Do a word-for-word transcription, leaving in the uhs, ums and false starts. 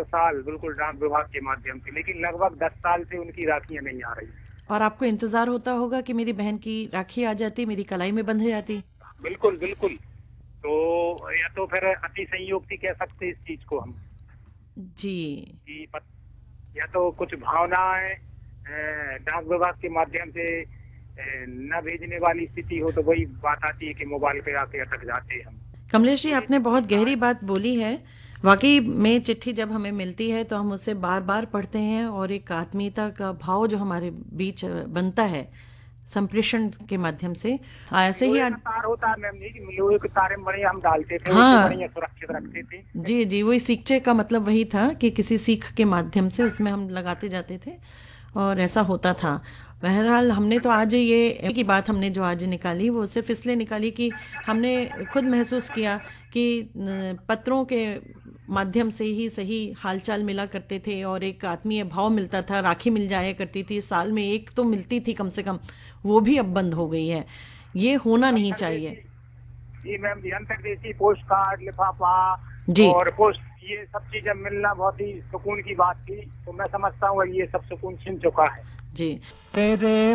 हर साल बिल्कुल डाक विभाग के माध्यम से, लेकिन लगभग दस साल से उनकी राखियां नहीं आ रही। और आपको इंतजार होता होगा कि मेरी बहन की राखी आ जाती, मेरी कलाई में बंध जाती। बिल्कुल बिल्कुल। तो या तो फिर अति संयोक्ति कह सकते हैं इस चीज को हम, जी कि पत- या तो कुछ भावनाएं अ, डाक विभाग के माध्यम से अ, न भेजने वाली स्थिति हो, तो वही बात आती है कि मोबाइल पे आके अटक जाते हैं हम। कमलेश जी, तो ये आपने सब बहुत होता गहरी है। बात बोली है। वाकई में चिट्ठी जब हमें मिलती है तो हम उसे बार बार पढ़ते हैं और एक आत्मीयता का भाव जो हमारे बीच बनता है संप्रेषण के माध्यम से, ऐसे ही लोहे आ, का तार होता है मैम जी, लोहे के तारे में बढ़िया हम डालते थे, उसे हाँ बढ़िया सुरक्षित रखते थे। जी जी, वही सीखचे का मतलब वही था कि किसी सीख के माध्यम से उसमें हम लगाते जाते थे और ऐसा होता था। बहरहाल हमने तो आज ये की बात हमने जो आज निकाली वो सिर्फ इसलिए निकाली कि हमने खुद महसूस किया कि न, पत्रों के माध्यम से ही सही हालचाल मिला करते थे और एक आत्मीय भाव मिलता था, राखी मिल जाया करती थी, साल में एक तो मिलती थी कम से कम, वो भी अब बंद हो गई है। ये होना नहीं चाहिए। अंतर्देशीय, जी मैम जी, अंतर्देशीय पोस्ट कार्ड, लिफाफा जी और पोस्ट, ये सब चीजें मिलना बहुत ही सुकून की बात थी। तो मैं समझता हूँ ये सब सुकून छिन चुका है। जी। तेरे